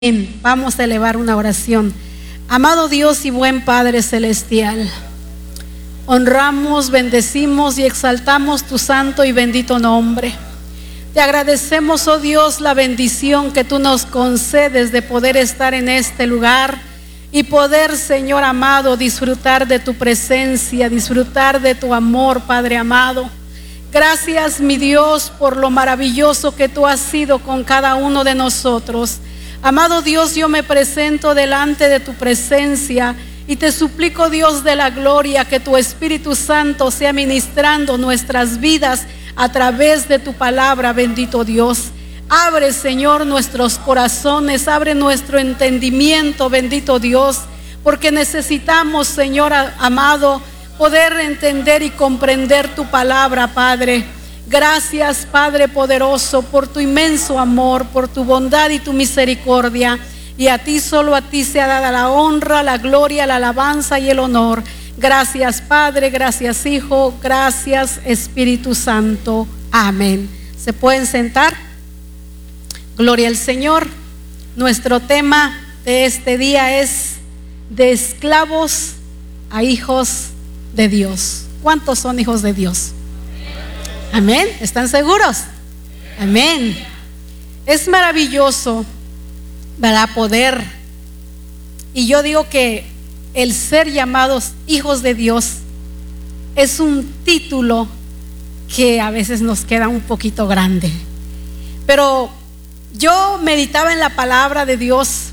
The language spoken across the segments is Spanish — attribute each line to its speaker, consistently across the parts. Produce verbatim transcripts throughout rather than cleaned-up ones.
Speaker 1: Amén. Vamos a elevar una oración. Amado Dios y buen Padre Celestial, honramos, bendecimos y exaltamos tu santo y bendito nombre. Te agradecemos, oh Dios, la bendición que tú nos concedes de poder estar en este lugar y poder, Señor amado, disfrutar de tu presencia, disfrutar de tu amor, Padre amado. Gracias, mi Dios, por lo maravilloso que tú has sido con cada uno de nosotros. Amado Dios, yo me presento delante de tu presencia y te suplico, Dios de la gloria, que tu Espíritu Santo sea ministrando nuestras vidas a través de tu palabra, bendito Dios. Abre, Señor, nuestros corazones, abre nuestro entendimiento, bendito Dios, porque necesitamos, Señor amado, poder entender y comprender tu palabra, Padre. Gracias, Padre poderoso, por tu inmenso amor, por tu bondad y tu misericordia. Y a ti, solo a ti sea dada la honra, la gloria, la alabanza y el honor. Gracias, Padre, gracias, Hijo, gracias, Espíritu Santo. Amén. ¿Se pueden sentar? Gloria al Señor. Nuestro tema de este día es de esclavos a hijos de Dios. ¿Cuántos son hijos de Dios? Amén. ¿Están seguros? Amén. Es maravilloso, ¿verdad? Poder. Y yo digo que el ser llamados hijos de Dios es un título que a veces nos queda un poquito grande. Pero yo meditaba en la palabra de Dios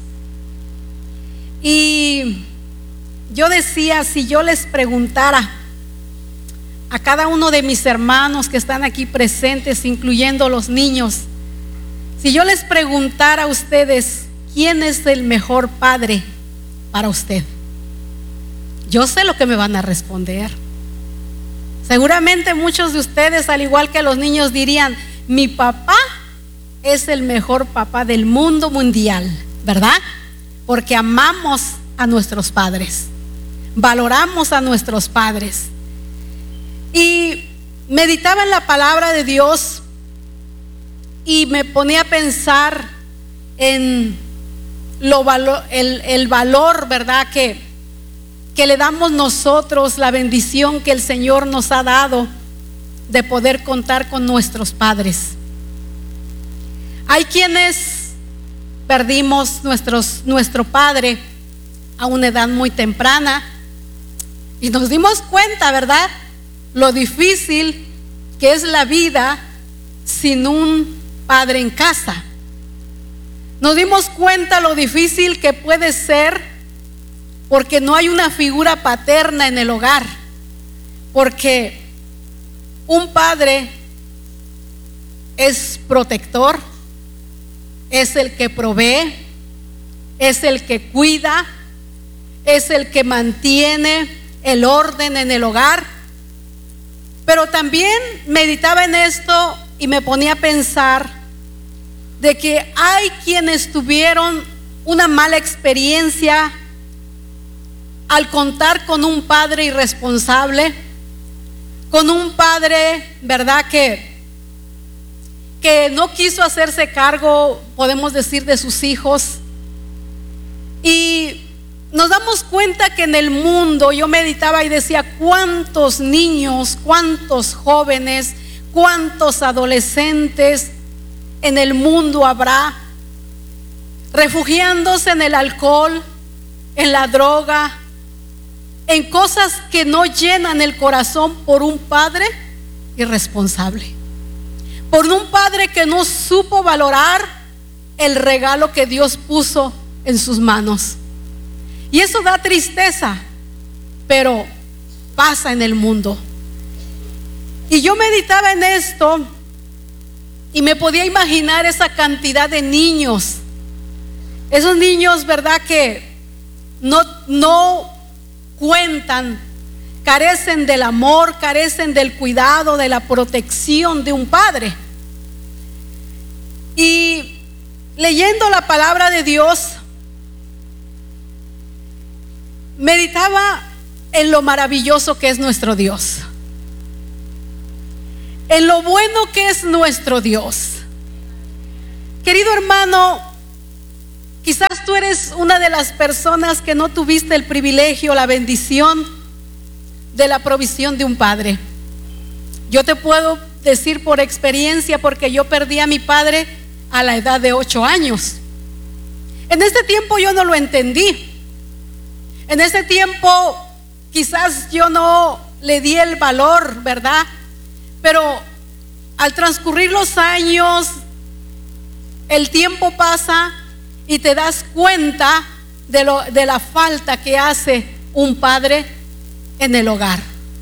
Speaker 1: y yo decía, si yo les preguntara a cada uno de mis hermanos que están aquí presentes, incluyendo los niños, si yo les preguntara a ustedes, ¿quién es el mejor padre para usted? Yo sé lo que me van a responder. Seguramente muchos de ustedes, al igual que los niños, dirían, mi papá es el mejor papá del mundo mundial, ¿verdad? Porque amamos a nuestros padres, valoramos a nuestros padres. Y meditaba en la palabra de Dios y me ponía a pensar en lo valo, el, el valor, ¿verdad? Que, que le damos nosotros, la bendición que el Señor nos ha dado de poder contar con nuestros padres. Hay quienes perdimos nuestros, nuestro padre a una edad muy temprana y nos dimos cuenta, ¿verdad?, lo difícil que es la vida sin un padre en casa. Nos dimos cuenta lo difícil que puede ser porque no hay una figura paterna en el hogar, porque un padre es protector, es el que provee, es el que cuida, es el que mantiene el orden en el hogar. Pero también meditaba en esto y me ponía a pensar de que hay quienes tuvieron una mala experiencia al contar con un padre irresponsable, con un padre, ¿verdad?, que, que no quiso hacerse cargo, podemos decir, de sus hijos. Y nos damos cuenta que en el mundo, yo meditaba y decía, cuántos niños, cuántos jóvenes, cuántos adolescentes en el mundo habrá refugiándose en el alcohol, en la droga, en cosas que no llenan el corazón por un padre irresponsable, por un padre que no supo valorar el regalo que Dios puso en sus manos. Y eso da tristeza, pero pasa en el mundo. Y yo meditaba en esto y me podía imaginar esa cantidad de niños, esos niños, ¿verdad?, que no, no cuentan, carecen del amor, carecen del cuidado, de la protección de un padre. Y leyendo la palabra de Dios, meditaba en lo maravilloso que es nuestro Dios, en lo bueno que es nuestro Dios. Querido hermano, quizá tú eres una de las personas que no tuviste el privilegio, la bendición de la provisión de un padre. Yo te puedo decir por experiencia, porque yo perdí a mi padre a la edad de ocho años. En ese tiempo yo no lo entendí. En ese tiempo quizás yo no le di el valor, ¿verdad? Pero al transcurrir los años, el tiempo pasa y te das cuenta de, lo, de la falta que hace un padre en el hogar.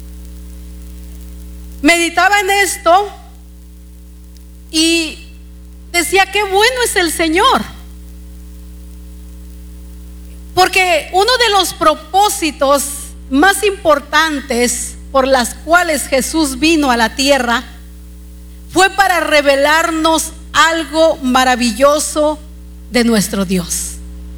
Speaker 1: Meditaba en esto y decía, qué bueno es el Señor. Porque uno de los propósitos más importantes por las cuales Jesús vino a la tierra fue para revelarnos algo maravilloso de nuestro Dios.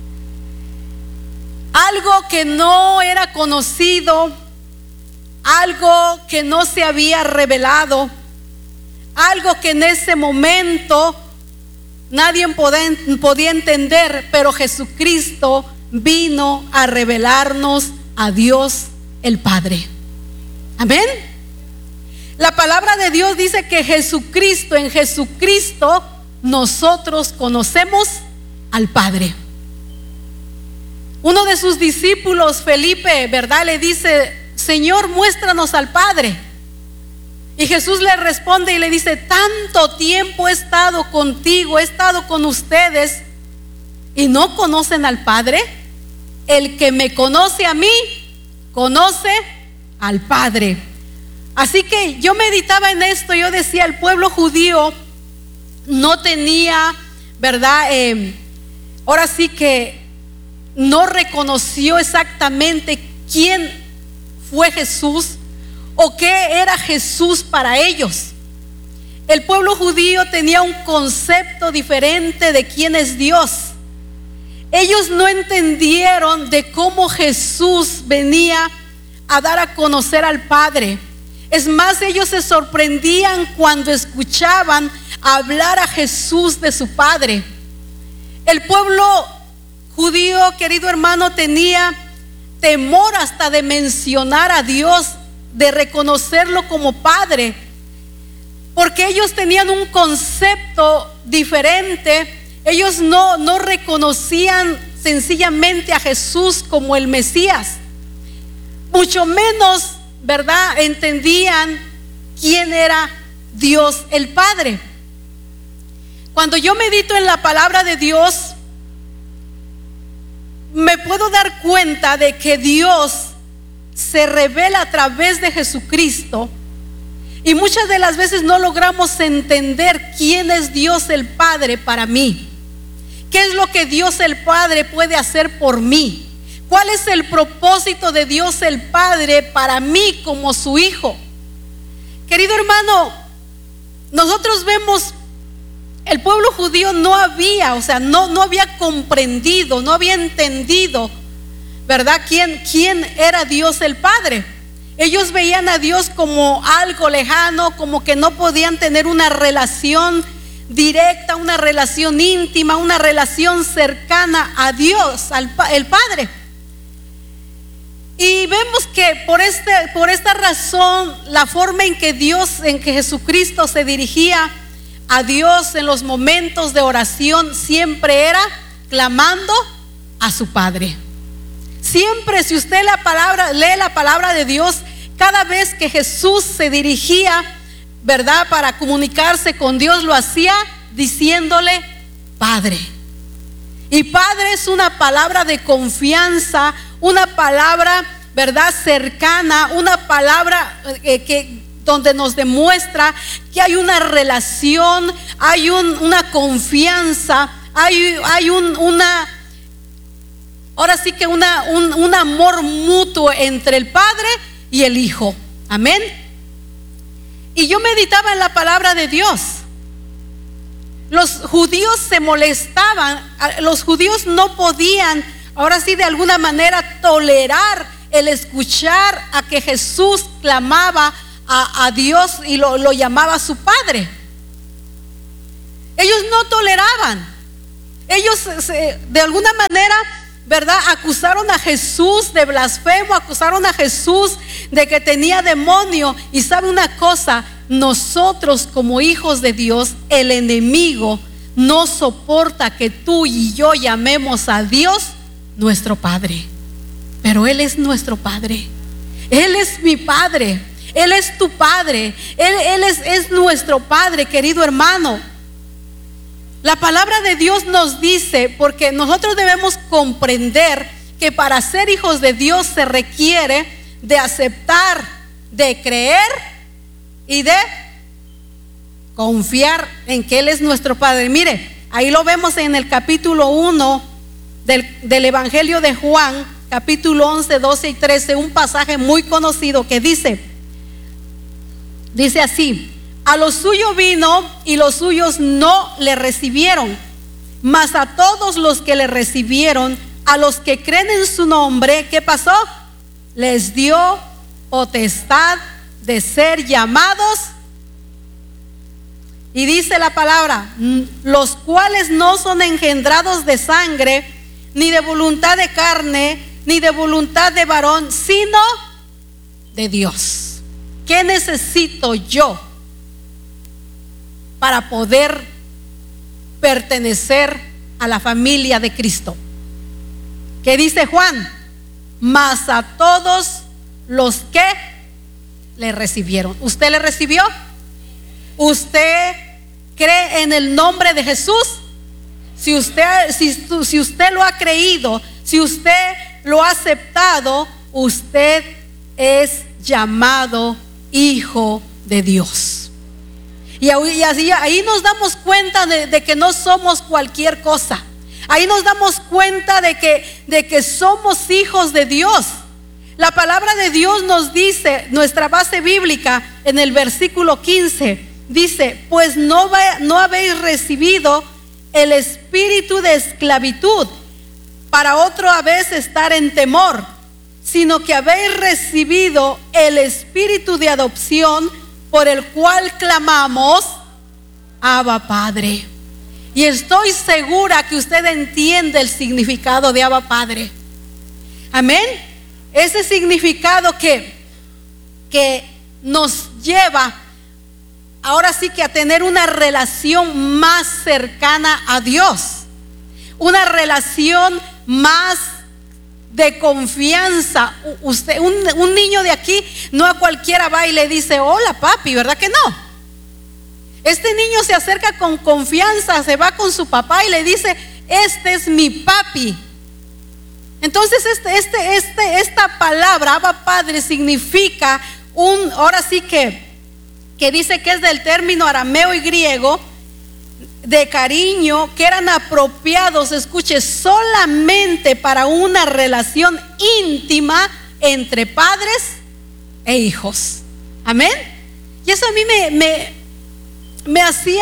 Speaker 1: Algo que no era conocido, algo que no se había revelado, algo que en ese momento nadie podía entender, pero Jesucristo vino a revelarnos a Dios el Padre. Amén. La palabra de Dios dice que Jesucristo, en Jesucristo nosotros conocemos al Padre. Uno de sus discípulos, Felipe, ¿verdad?, le dice, Señor, muéstranos al Padre. Y Jesús le responde y le dice, tanto tiempo he estado contigo, he estado con ustedes y no conocen al Padre. El que me conoce a mí, conoce al Padre. Así que yo meditaba en esto, yo decía, el pueblo judío no tenía, ¿verdad? Eh, ahora sí que no reconoció exactamente quién fue Jesús o qué era Jesús para ellos. El pueblo judío tenía un concepto diferente de quién es Dios. Ellos no entendieron de cómo Jesús venía a dar a conocer al Padre. Es más, ellos se sorprendían cuando escuchaban hablar a Jesús de su Padre. El pueblo judío, querido hermano, tenía temor hasta de mencionar a Dios, de reconocerlo como Padre, porque ellos tenían un concepto diferente. Ellos no, no reconocían sencillamente a Jesús como el Mesías, mucho menos, ¿verdad?, entendían quién era Dios el Padre. Cuando yo medito en la palabra de Dios, me puedo dar cuenta de que Dios se revela a través de Jesucristo, y muchas de las veces no logramos entender quién es Dios el Padre para mí. ¿Qué es lo que Dios el Padre puede hacer por mí? ¿Cuál es el propósito de Dios el Padre para mí como su hijo? Querido hermano, nosotros vemos, el pueblo judío no había, o sea, no, no había comprendido, no había entendido, ¿verdad?, quién, quién era Dios el Padre. Ellos veían a Dios como algo lejano, como que no podían tener una relación directa, una relación íntima, una relación cercana a Dios, al el Padre. Y vemos que por, este, por esta razón, la forma en que Dios, en que Jesucristo se dirigía a Dios en los momentos de oración, siempre era clamando a su Padre. Siempre, si usted la palabra, lee la palabra de Dios, cada vez que Jesús se dirigía, ¿verdad?, para comunicarse con Dios, lo hacía diciéndole Padre. Y Padre es una palabra de confianza, una palabra, ¿verdad?, cercana, una palabra eh, que donde nos demuestra que hay una relación, hay un, una confianza, hay, hay un, una, ahora sí que una, un, un amor mutuo entre el Padre y el Hijo. Amén. Y yo meditaba en la palabra de Dios. Los judíos se molestaban, los judíos no podían, ahora sí, de alguna manera tolerar el escuchar a que Jesús clamaba a, a Dios y lo, lo llamaba su Padre. Ellos no toleraban. ellos se, de alguna manera, ¿verdad?, acusaron a Jesús de blasfemo, acusaron a Jesús de que tenía demonio. Y sabe una cosa, nosotros como hijos de Dios, el enemigo no soporta que tú y yo llamemos a Dios nuestro Padre. Pero Él es nuestro Padre. Él es mi Padre. Él es tu Padre. Él, él es, es nuestro Padre, querido hermano. La palabra de Dios nos dice, porque nosotros debemos comprender que para ser hijos de Dios se requiere de aceptar, de creer y de confiar en que Él es nuestro Padre. Mire, ahí lo vemos en el capítulo uno del, del Evangelio de Juan, capítulo once, doce y trece, un pasaje muy conocido que dice, dice así: a los suyos vino y los suyos no le recibieron, mas a todos los que le recibieron, a los que creen en su nombre, ¿qué pasó? Les dio potestad de ser llamados. Y dice la palabra, los cuales no son engendrados de sangre, ni de voluntad de carne, ni de voluntad de varón, sino de Dios. ¿Qué necesito yo para poder pertenecer a la familia de Cristo? ¿Qué dice Juan? Mas a todos los que le recibieron. ¿Usted le recibió? ¿Usted cree en el nombre de Jesús? Si usted, si, si usted lo ha creído, si usted lo ha aceptado, usted es llamado hijo de Dios. Y ahí, ahí nos damos cuenta de, de que no somos cualquier cosa. Ahí nos damos cuenta de que, de que somos hijos de Dios. La palabra de Dios nos dice, nuestra base bíblica en el versículo quince, dice, pues no, va, no habéis recibido el espíritu de esclavitud para otra vez estar en temor, sino que habéis recibido el espíritu de adopción, por el cual clamamos, Abba Padre. Y estoy segura que usted entiende el significado de Abba Padre. Amén. Ese significado que, que nos lleva ahora sí que a tener una relación más cercana a Dios, una relación más de confianza. Usted, un, un niño de aquí no a cualquiera va y le dice hola papi, ¿verdad que no? Este niño se acerca con confianza, se va con su papá y le dice, este es mi papi. Entonces este, este, este, esta palabra Abba Padre significa un, ahora sí que que dice que es del término arameo y griego de cariño, que eran apropiados, escuche, solamente para una relación íntima entre padres e hijos. Amén. Y eso a mí me, me, me hacía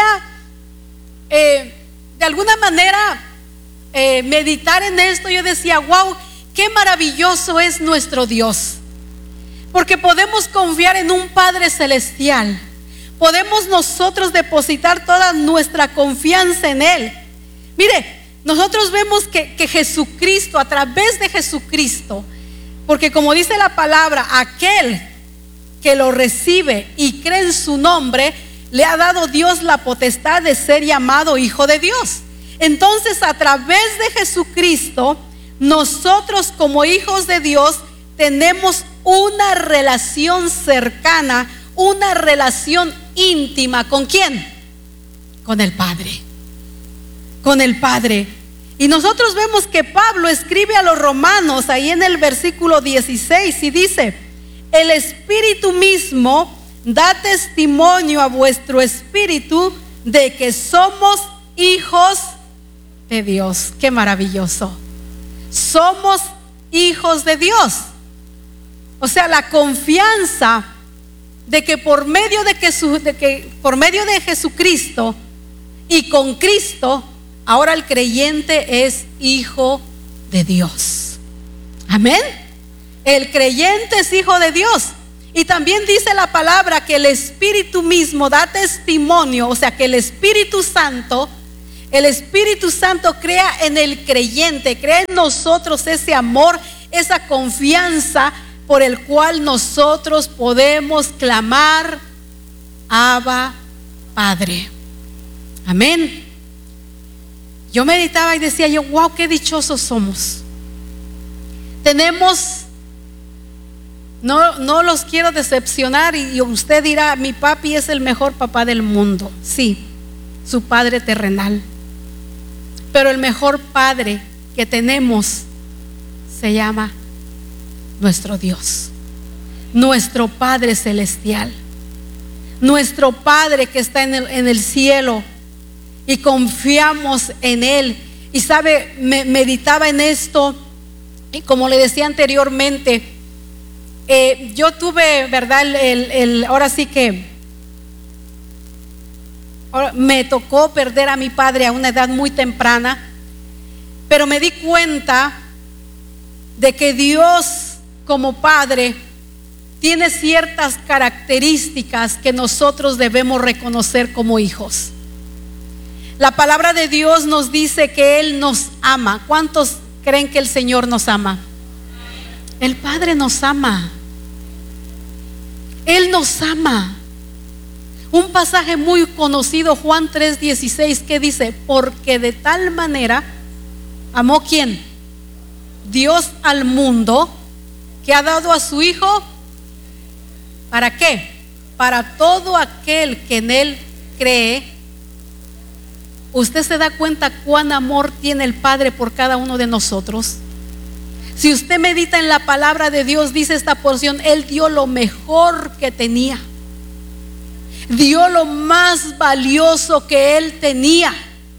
Speaker 1: eh, de alguna manera eh, meditar en esto. Yo decía, wow, qué maravilloso es nuestro Dios, porque podemos confiar en un Padre celestial. Podemos nosotros depositar toda nuestra confianza en Él. Mire, nosotros vemos que, que Jesucristo, a través de Jesucristo, porque como dice la palabra, aquel que lo recibe y cree en su nombre, le ha dado Dios la potestad de ser llamado hijo de Dios. Entonces, a través de Jesucristo, nosotros como hijos de Dios tenemos una relación cercana, una relación íntima. ¿Con quién? Con el Padre. Con el Padre. Y nosotros vemos que Pablo escribe a los romanos ahí en el versículo dieciséis y dice, el Espíritu mismo da testimonio a vuestro espíritu de que somos hijos de Dios. Qué maravilloso. Somos hijos de Dios. O sea, la confianza de que por medio de, que su, de que por medio de Jesucristo y con Cristo, ahora el creyente es hijo de Dios. Amén. El creyente es hijo de Dios. Y también dice la palabra que el Espíritu mismo da testimonio, o sea que el Espíritu Santo El Espíritu Santo crea en el creyente, crea en nosotros ese amor, esa confianza por el cual nosotros podemos clamar: Abba, Padre. Amén. Yo meditaba y decía yo, wow, qué dichosos somos. Tenemos, no, no los quiero decepcionar, y usted dirá, mi papi es el mejor papá del mundo. Sí, su padre terrenal. Pero el mejor padre que tenemos se llama nuestro Dios, nuestro Padre celestial, nuestro Padre que está en el, en el cielo, y confiamos en Él. Y sabe, me, meditaba en esto, y como le decía anteriormente, eh, yo tuve, verdad, el, el, el, ahora sí que ahora me tocó perder a mi padre a una edad muy temprana, pero me di cuenta de que Dios como Padre tiene ciertas características que nosotros debemos reconocer como hijos. La palabra de Dios nos dice que Él nos ama. ¿Cuántos creen que el Señor nos ama? El Padre nos ama. Él nos ama. Un pasaje muy conocido, Juan tres dieciséis, que dice: porque de tal manera amó ¿quién? Dios al mundo, que ha dado a su Hijo. ¿Para qué? Para todo aquel que en Él cree. ¿Usted se da cuenta cuán amor tiene el Padre por cada uno de nosotros? Si usted medita en la palabra de Dios, dice esta porción: Él dio lo mejor que tenía, dio lo más valioso que Él tenía,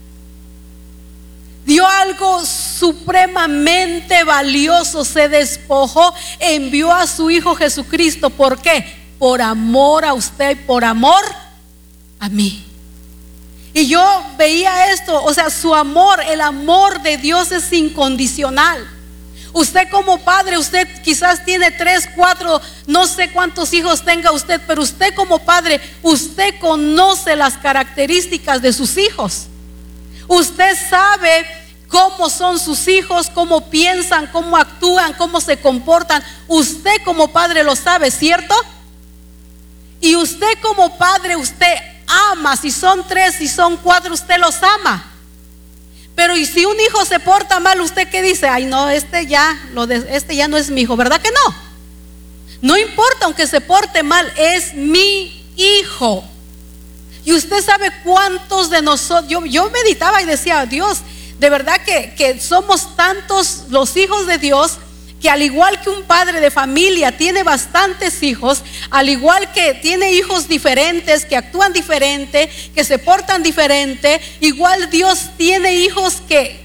Speaker 1: dio algo supremamente valioso, se despojó, envió a su Hijo Jesucristo. ¿Por qué? Por amor a usted, por amor a mí. Y yo veía esto, o sea, su amor, el amor de Dios es incondicional. Usted como padre, usted quizás tiene tres, cuatro, no sé cuántos hijos tenga usted, pero usted como padre, usted conoce las características de sus hijos. Usted sabe cómo son sus hijos, cómo piensan, cómo actúan, cómo se comportan. Usted como padre lo sabe, ¿cierto? Y usted como padre, usted ama. Si son tres, si son cuatro, usted los ama. Pero y si un hijo se porta mal, ¿usted qué dice? Ay, no, este ya, lo de, este ya no es mi hijo, ¿verdad que no? No importa, aunque se porte mal, es mi hijo. Y usted sabe cuántos de nosotros, yo, yo meditaba y decía, Dios, de verdad que, que somos tantos los hijos de Dios, que al igual que un padre de familia tiene bastantes hijos, al igual que tiene hijos diferentes, que actúan diferente, que se portan diferente, igual Dios tiene hijos que,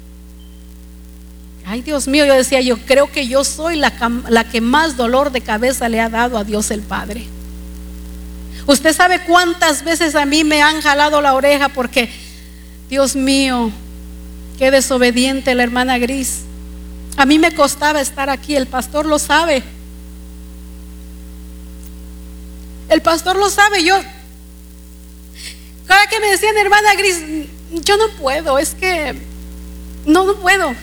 Speaker 1: ay Dios mío, yo decía, yo creo que yo soy la, la que más dolor de cabeza le ha dado a Dios el Padre. Usted sabe cuántas veces a mí me han jalado la oreja porque, Dios mío, qué desobediente la hermana Gris. A mí me costaba estar aquí, el pastor lo sabe. El pastor lo sabe. Yo, cada que me decían, hermana Gris, yo no puedo, es que no, no puedo.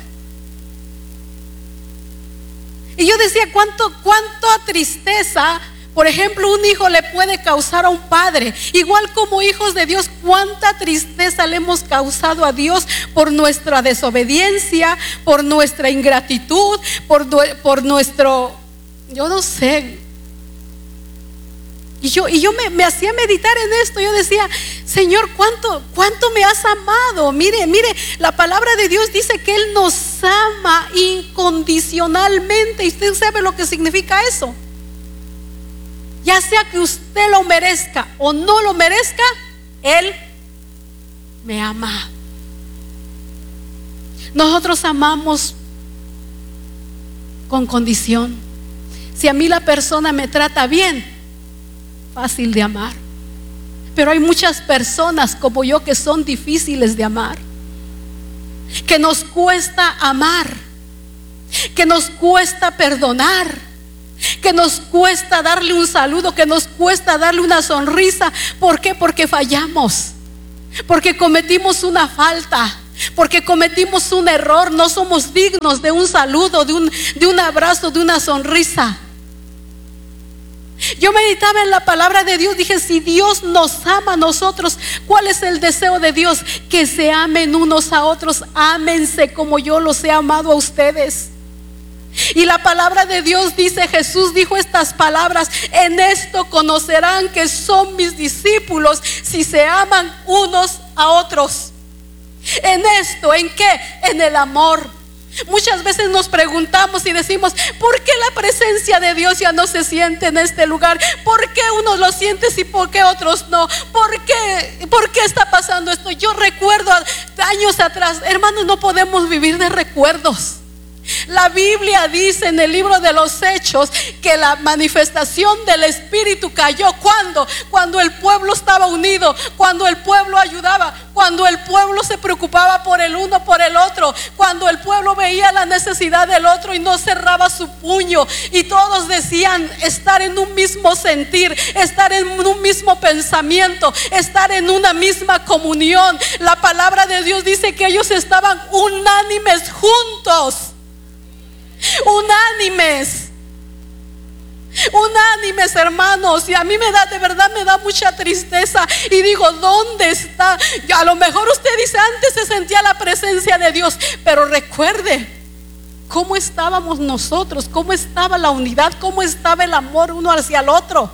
Speaker 1: Y yo decía, cuánto, cuánta tristeza, por ejemplo, un hijo le puede causar a un padre. Igual como hijos de Dios, cuánta tristeza le hemos causado a Dios por nuestra desobediencia, por nuestra ingratitud, por, por nuestro, yo no sé. Y yo, y yo me, me hacía meditar en esto. Yo decía, Señor, ¿cuánto, cuánto me has amado? Mire, mire, la palabra de Dios dice que Él nos ama incondicionalmente. Y usted sabe lo que significa eso. Ya sea que usted lo merezca o no lo merezca, Él me ama. Nosotros amamos con condición. Si a mí la persona me trata bien, fácil de amar. Pero hay muchas personas como yo que son difíciles de amar, que nos cuesta amar, que nos cuesta perdonar, que nos cuesta darle un saludo, que nos cuesta darle una sonrisa. ¿Por qué? Porque fallamos. porque cometimos una falta, porque cometimos un error. No somos dignos de un saludo, de un, de un abrazo, de una sonrisa. Yo meditaba en la palabra de Dios. Dije, si Dios nos ama a nosotros, ¿cuál es el deseo de Dios? Que se amen unos a otros. Ámense como yo los he amado a ustedes. Y la palabra de Dios dice, Jesús dijo estas palabras: en esto conocerán que son mis discípulos, si se aman unos a otros. En esto, ¿en qué? En el amor. Muchas veces nos preguntamos y decimos, ¿por qué la presencia de Dios ya no se siente en este lugar? ¿Por qué unos lo sienten y por qué otros no? ¿Por qué, por qué está pasando esto? Yo recuerdo años atrás, hermanos, no podemos vivir de recuerdos. La Biblia dice en el libro de los Hechos que la manifestación del Espíritu cayó. ¿Cuándo? Cuando el pueblo estaba unido, cuando el pueblo ayudaba, cuando el pueblo se preocupaba por el uno, por el otro, cuando el pueblo veía la necesidad del otro y no cerraba su puño, y todos decían estar en un mismo sentir, estar en un mismo pensamiento, estar en una misma comunión. La palabra de Dios dice que ellos estaban unánimes juntos. Unánimes, unánimes, hermanos. Y a mí me da, de verdad me da mucha tristeza. Y digo, ¿dónde está? A lo mejor usted dice, antes se sentía la presencia de Dios, pero recuerde cómo estábamos nosotros, cómo estaba la unidad, cómo estaba el amor uno hacia el otro.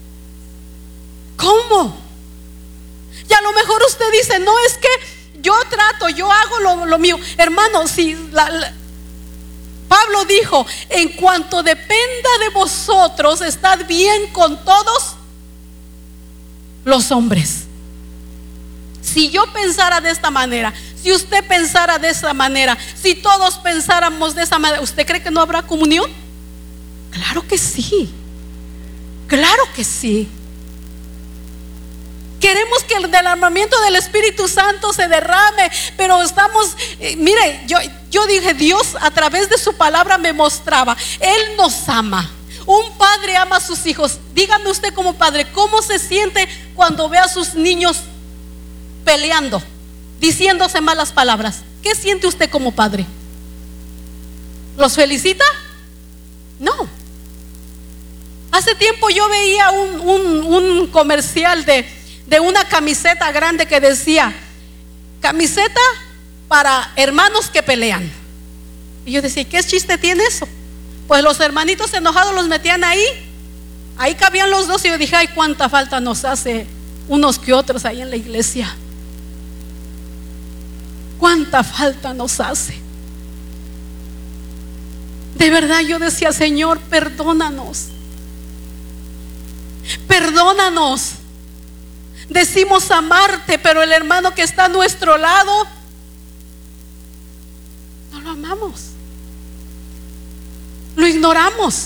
Speaker 1: ¿Cómo? Y a lo mejor usted dice, no, es que yo trato, yo hago lo, lo mío. Hermano, si la, la Pablo dijo, en cuanto dependa de vosotros, estad bien con todos los hombres. Si yo pensara de esta manera, si usted pensara de esa manera, si todos pensáramos de esa manera, ¿usted cree que no habrá comunión? Claro que sí. Claro que sí. Queremos que el derramamiento del Espíritu Santo se derrame, pero estamos, eh, mire, yo, yo dije, Dios a través de su palabra me mostraba, Él nos ama. Un padre ama a sus hijos. Dígame usted como padre, ¿cómo se siente cuando ve a sus niños peleando, diciéndose malas palabras? ¿Qué siente usted como padre? ¿Los felicita? No. Hace tiempo yo veía un, un, un comercial de de una camiseta grande que decía, camiseta para hermanos que pelean. Y yo decía, ¿qué chiste tiene eso? Pues los hermanitos enojados los metían ahí. Ahí cabían los dos. Y yo dije, ay, cuánta falta nos hace unos que otros ahí en la iglesia. Cuánta falta nos hace. De verdad yo decía, Señor, perdónanos. Perdónanos. Decimos amarte, pero el hermano que está a nuestro lado no lo amamos, lo ignoramos.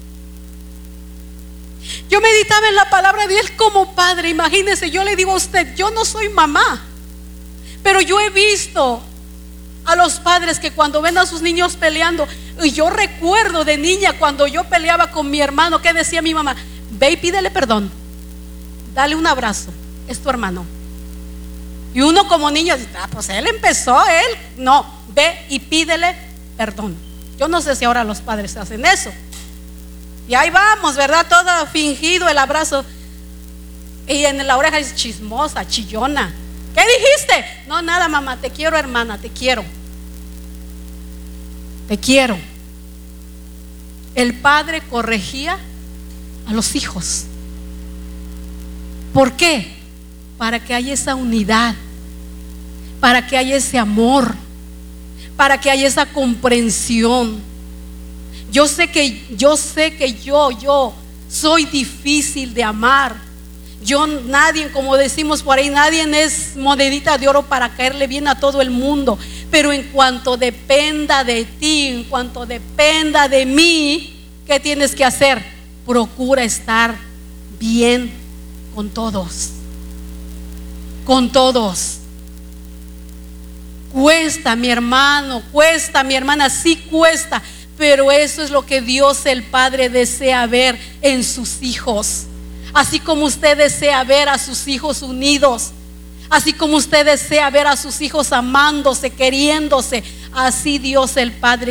Speaker 1: Yo meditaba en la palabra de Dios como padre. Imagínese, yo le digo a usted, yo no soy mamá, pero yo he visto a los padres que cuando ven a sus niños peleando, y yo recuerdo de niña cuando yo peleaba con mi hermano, que decía mi mamá, ve y pídele perdón, dale un abrazo, es tu hermano. Y uno como niño dice, ah, pues él empezó, él no, ve y pídele perdón. Yo no sé si ahora los padres hacen eso. Y ahí vamos, ¿verdad? Todo fingido el abrazo. Y en la oreja es chismosa, chillona. ¿Qué dijiste? No, nada, mamá, te quiero, hermana, te quiero. Te quiero. El padre corregía a los hijos. ¿Por qué? Para que haya esa unidad, para que haya ese amor, para que haya esa comprensión. Yo sé que yo sé que yo yo soy difícil de amar. Yo, nadie, como decimos por ahí, nadie es monedita de oro para caerle bien a todo el mundo. Pero en cuanto dependa de ti, en cuanto dependa de mí, ¿qué tienes que hacer? Procura estar bien con todos. Con todos. Cuesta, mi hermano, cuesta, mi hermana, sí cuesta, pero eso es lo que Dios el Padre desea ver en sus hijos. Así como usted desea ver a sus hijos unidos, Así como usted desea ver a sus hijos amándose, queriéndose, así Dios el Padre